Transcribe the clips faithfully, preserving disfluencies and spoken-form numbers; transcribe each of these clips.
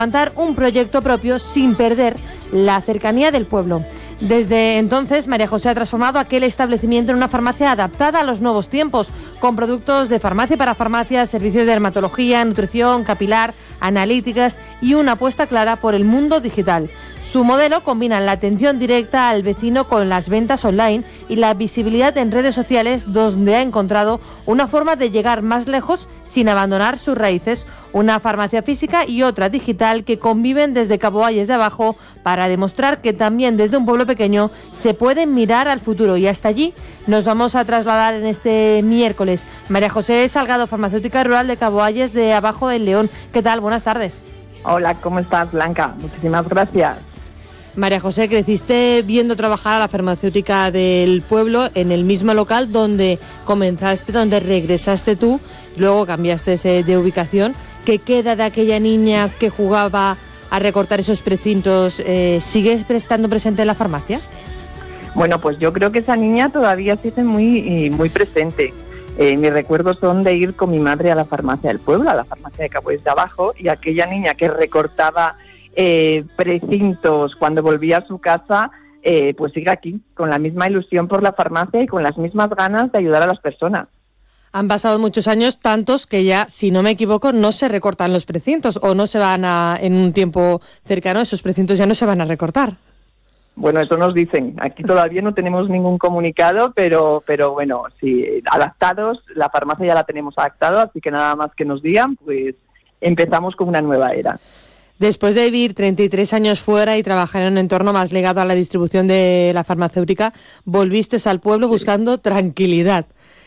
levantar un proyecto propio sin perder la cercanía del pueblo. Desde entonces, María José ha transformado aquel establecimiento en una farmacia adaptada a los nuevos tiempos, con productos de farmacia para farmacia, servicios de dermatología, nutrición, capilar, analíticas y una apuesta clara por el mundo digital. Su modelo combina la atención directa al vecino con las ventas online y la visibilidad en redes sociales, donde ha encontrado una forma de llegar más lejos sin abandonar sus raíces. Una farmacia física y otra digital que conviven desde Cabo Ayes de Abajo para demostrar que también desde un pueblo pequeño se puede mirar al futuro, y hasta allí nos vamos a trasladar en este miércoles. María José Salgado, farmacéutica rural de Cabo Ayes de Abajo en León. ¿Qué tal? Buenas tardes. Hola, ¿cómo estás, Blanca? Muchísimas gracias. María José, creciste viendo trabajar a la farmacéutica del pueblo en el mismo local donde comenzaste, donde regresaste tú, luego cambiaste de ubicación. ¿Qué queda de aquella niña que jugaba a recortar esos precintos? Eh, ¿Sigue estando presente en la farmacia? Bueno, pues yo creo que esa niña todavía sigue muy, muy presente. Eh, mis recuerdos son de ir con mi madre a la farmacia del pueblo, a la farmacia de Cabo Ayes de Abajo, y aquella niña que recortaba Eh, precintos cuando volvía a su casa, eh, pues sigue aquí, con la misma ilusión por la farmacia y con las mismas ganas de ayudar a las personas. Han pasado muchos años, tantos que ya, si no me equivoco, no se recortan los precintos o no se van a, en un tiempo cercano, esos precintos ya no se van a recortar. Bueno, eso nos dicen. Aquí todavía no tenemos ningún comunicado, pero pero bueno, sí, adaptados, la farmacia ya la tenemos adaptada, así que nada más que nos digan, pues empezamos con una nueva era. Después de vivir treinta y tres años fuera y trabajar en un entorno más ligado a la distribución de la farmacéutica, volviste al pueblo buscando tranquilidad.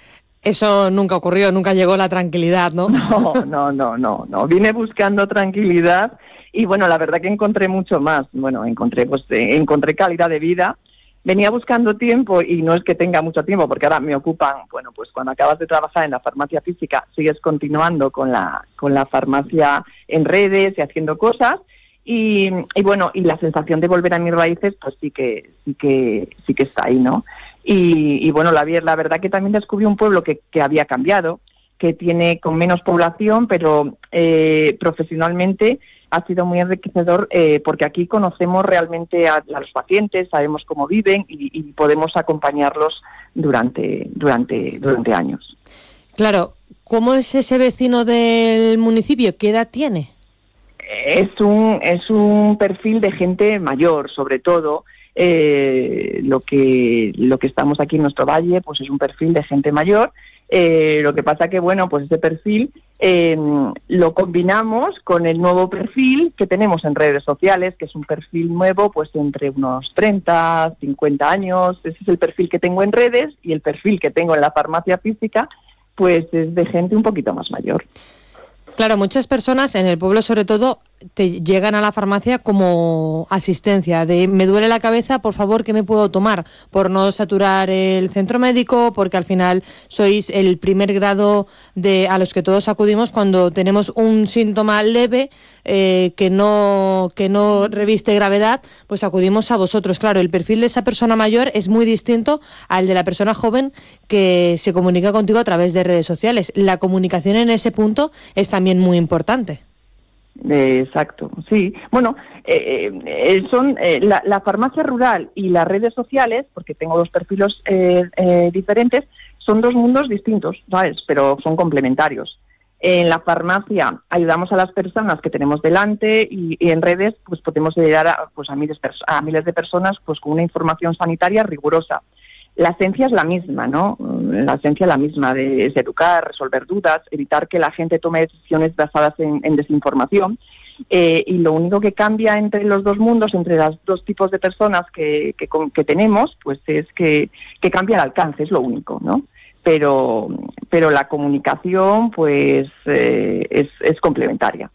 Eso nunca ocurrió, nunca llegó la tranquilidad, ¿no? No, no, no, no, no. Vine buscando tranquilidad y bueno, la verdad que encontré mucho más. Bueno, encontré, pues, eh, encontré calidad de vida. Venía buscando tiempo y no es que tenga mucho tiempo, porque ahora me ocupan, bueno, pues cuando acabas de trabajar en la farmacia física, sigues continuando con la con la farmacia en redes y haciendo cosas, y, y bueno, y la sensación de volver a mis raíces, pues sí que sí que sí que está ahí, ¿no? Y, y bueno, la, la verdad que también descubrí un pueblo que, que había cambiado, que tiene con menos población, pero eh, profesionalmente ha sido muy enriquecedor, eh, porque aquí conocemos realmente a, a los pacientes, sabemos cómo viven y, y podemos acompañarlos durante, durante, durante años. Claro, ¿cómo es ese vecino del municipio? ¿Qué edad tiene? Es un, es un perfil de gente mayor, sobre todo. Eh, lo que lo que estamos aquí en nuestro valle, pues es un perfil de gente mayor. Eh, lo que pasa que, bueno, pues ese perfil eh, lo combinamos con el nuevo perfil que tenemos en redes sociales, que es un perfil nuevo, pues entre unos treinta, cincuenta años. Ese es el perfil que tengo en redes, y el perfil que tengo en la farmacia física, pues es de gente un poquito más mayor. Claro, muchas personas en el pueblo, sobre todo, te llegan a la farmacia como asistencia, de me duele la cabeza, por favor, ¿qué me puedo tomar? Por no saturar el centro médico, porque al final sois el primer grado de a los que todos acudimos cuando tenemos un síntoma leve eh, que no que no reviste gravedad, pues acudimos a vosotros. Claro, el perfil de esa persona mayor es muy distinto al de la persona joven que se comunica contigo a través de redes sociales. La comunicación en ese punto es también muy importante. Eh, exacto, sí. Bueno, eh, eh, son eh, la, la farmacia rural y las redes sociales, porque tengo dos perfiles eh, eh, diferentes, son dos mundos distintos, ¿sabes? Pero son complementarios. En la farmacia ayudamos a las personas que tenemos delante, y, y en redes pues podemos llegar a, pues, a, miles, a miles de personas pues con una información sanitaria rigurosa. La esencia es la misma, ¿no? La esencia es la misma, de, es educar, resolver dudas, evitar que la gente tome decisiones basadas en, en desinformación. Eh, y lo único que cambia entre los dos mundos, entre los dos tipos de personas que, que, que tenemos, pues es que, que cambia el alcance, es lo único, ¿no? Pero, pero la comunicación, pues, eh, es, es complementaria.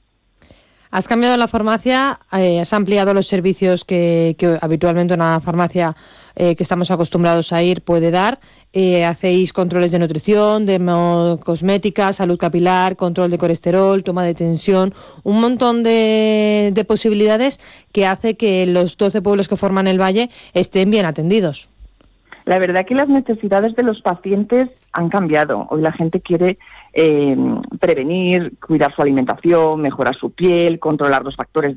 Has cambiado la farmacia, eh, has ampliado los servicios que, que habitualmente una farmacia eh, que estamos acostumbrados a ir puede dar. Eh, hacéis controles de nutrición, de cosmética, salud capilar, control de colesterol, toma de tensión, un montón de, de posibilidades que hace que los doce pueblos que forman el valle estén bien atendidos. La verdad que las necesidades de los pacientes han cambiado. Hoy la gente quiere eh, prevenir, cuidar su alimentación, mejorar su piel, controlar los factores